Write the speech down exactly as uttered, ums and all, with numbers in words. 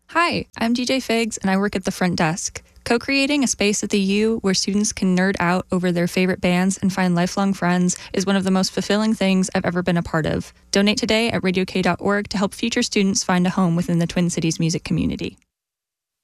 Hi, I'm D J Figs, and I work at the front desk. Co-creating a space at the U where students can nerd out over their favorite bands and find lifelong friends is one of the most fulfilling things I've ever been a part of. Donate today at radio k dot org to help future students find a home within the Twin Cities music community.